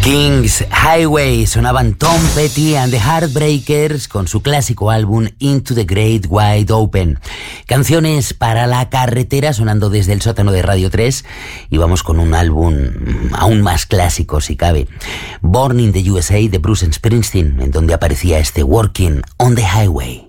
Kings Highway, sonaban Tom Petty and the Heartbreakers con su clásico álbum Into the Great Wide Open. Canciones para la carretera sonando desde el sótano de Radio 3, y vamos con un álbum aún más clásico si cabe. Born in the USA de Bruce Springsteen, en donde aparecía este Working on the Highway.